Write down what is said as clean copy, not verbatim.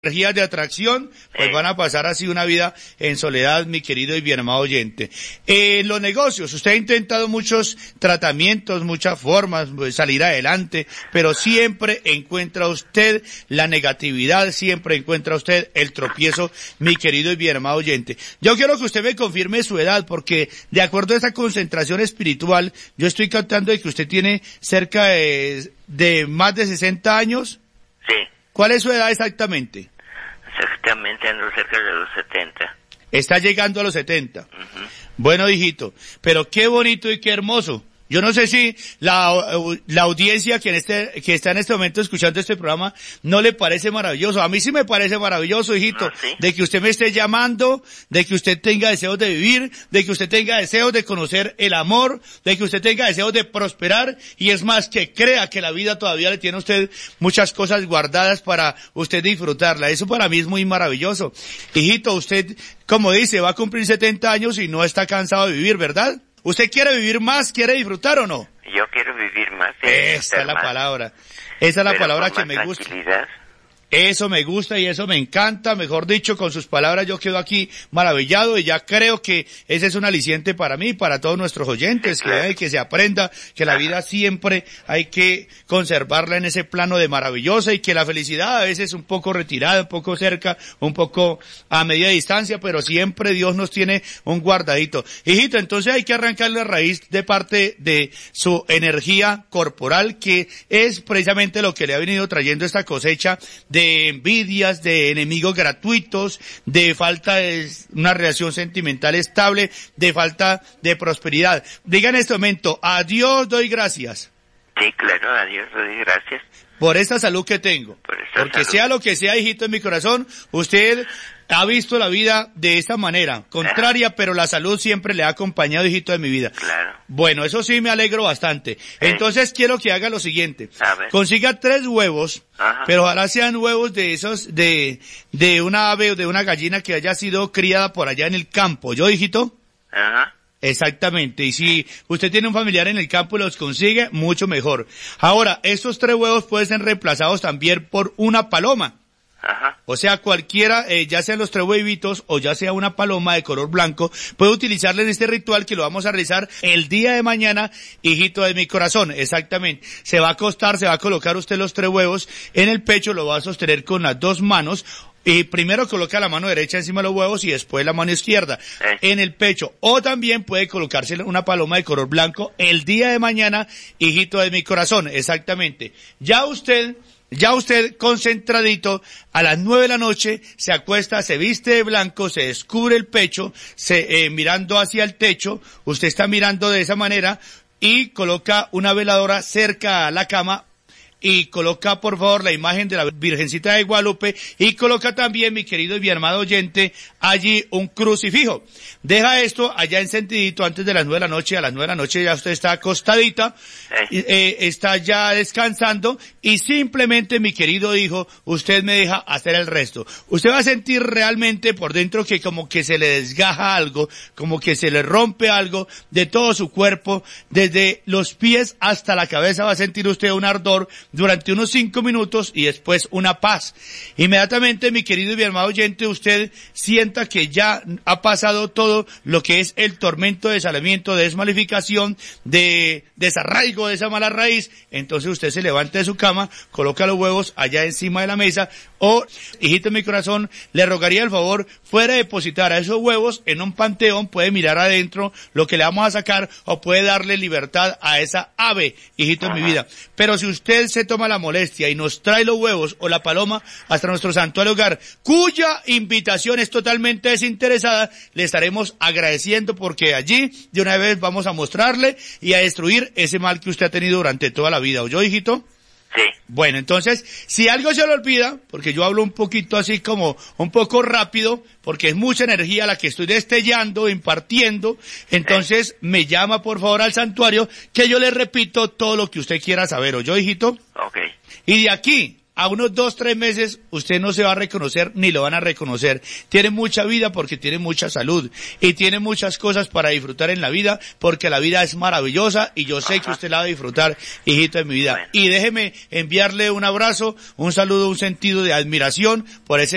energías de atracción, pues van a pasar así una vida en soledad, mi querido y bien amado oyente. Los negocios, usted ha intentado muchos tratamientos, muchas formas de salir adelante, pero siempre encuentra usted la negatividad, siempre encuentra usted el tropiezo, mi querido y bien amado oyente. Yo quiero que usted me confirme su edad, porque de acuerdo a esa concentración espiritual, yo estoy captando de que usted tiene cerca de más de 60 años. Sí. ¿Cuál es su edad exactamente? Exactamente, ando cerca de los 70. Está llegando a los 70. Bueno, hijito, pero qué bonito y qué hermoso. Yo no sé si la audiencia que está en este momento escuchando este programa no le parece maravilloso. A mí sí me parece maravilloso, hijito, ¿Ah, sí? de que usted me esté llamando, de que usted tenga deseos de vivir, de que usted tenga deseos de conocer el amor, de que usted tenga deseos de prosperar, y es más, que crea que la vida todavía le tiene a usted muchas cosas guardadas para usted disfrutarla. Eso para mí es muy maravilloso. Hijito, usted, como dice, va a cumplir 70 años y no está cansado de vivir, ¿verdad? ¿Usted quiere vivir más? ¿Quiere disfrutar o no? Yo quiero vivir más. Esa es la palabra. Esa es la palabra que me gusta. Eso me gusta y eso me encanta. Mejor dicho, con sus palabras yo quedo aquí maravillado, y ya creo que ese es un aliciente para mí y para todos nuestros oyentes, sí, claro. que se aprenda que la vida siempre hay que conservarla en ese plano de maravillosa, y que la felicidad a veces un poco retirada, un poco cerca, un poco a media distancia, pero siempre Dios nos tiene un guardadito. Hijito, entonces hay que arrancar la raíz de parte de su energía corporal, que es precisamente lo que le ha venido trayendo esta cosecha de envidias, de enemigos gratuitos, de falta de una relación sentimental estable, de falta de prosperidad. Diga en este momento: a Dios doy gracias. Sí, claro, a Dios doy gracias. Por esta salud que tengo. Porque sea lo que sea, hijito, en mi corazón, usted ha visto la vida de esta manera, contraria, pero la salud siempre le ha acompañado, hijito de mi vida. Claro. Bueno, eso sí me alegro bastante. Entonces quiero que haga lo siguiente. Consiga 3 huevos, pero ojalá sean huevos de esos, de una ave o de una gallina que haya sido criada por allá en el campo. ¿Yo, hijito? Ajá. Exactamente, y si usted tiene un familiar en el campo y los consigue, mucho mejor. Ahora, estos 3 huevos pueden ser reemplazados también por una paloma. Ajá. O sea, cualquiera, ya sean los 3 huevitos o ya sea una paloma de color blanco, puede utilizarle en este ritual que lo vamos a realizar el día de mañana, hijito de mi corazón. Exactamente. Se va a acostar, se va a colocar usted los 3 huevos en el pecho, lo va a sostener con las 2 manos. Y primero coloca la mano derecha encima de los huevos y después la mano izquierda en el pecho. O también puede colocarse una paloma de color blanco el día de mañana, hijito de mi corazón. Exactamente. Ya usted concentradito, a las 9 de la noche, se acuesta, se viste de blanco, se descubre el pecho, mirando hacia el techo, usted está mirando de esa manera, y coloca una veladora cerca a la cama, y coloca, por favor, la imagen de la Virgencita de Guadalupe, y coloca también, mi querido y bien amado oyente, allí un crucifijo. Deja esto allá encendidito antes de las 9 de la noche. A las 9 de la noche ya usted está acostadita, está ya descansando, y simplemente, mi querido hijo, usted me deja hacer el resto. Usted va a sentir realmente por dentro que como que se le desgaja algo, como que se le rompe algo de todo su cuerpo, desde los pies hasta la cabeza va a sentir usted un ardor durante unos 5 minutos, y después una paz. Inmediatamente, mi querido y bien amado oyente, usted sienta que ya ha pasado todo lo que es el tormento de desalamiento, de desmalificación, de desarraigo de esa mala raíz. Entonces usted se levanta de su cama, coloca los huevos allá encima de la mesa, o, hijito de mi corazón, le rogaría el favor, fuera a depositar a esos huevos en un panteón, puede mirar adentro lo que le vamos a sacar, o puede darle libertad a esa ave, hijito de mi vida. Pero si usted se toma la molestia y nos trae los huevos o la paloma hasta nuestro santuario hogar, cuya invitación es totalmente desinteresada, le estaremos agradeciendo, porque allí de una vez vamos a mostrarle y a destruir ese mal que usted ha tenido durante toda la vida. ¿Oyó, hijito? Sí. Bueno, entonces, si algo se le olvida, porque yo hablo un poquito así como un poco rápido, porque es mucha energía la que estoy destellando, impartiendo, entonces me llama por favor al santuario, que yo le repito todo lo que usted quiera saber. ¿Oyó, hijito? Okay. Y de aquí a unos 2-3 meses usted no se va a reconocer ni lo van a reconocer. Tiene mucha vida porque tiene mucha salud y tiene muchas cosas para disfrutar en la vida, porque la vida es maravillosa y yo sé que usted la va a disfrutar, hijito de mi vida. Y déjeme enviarle un abrazo, un saludo, un sentido de admiración por ese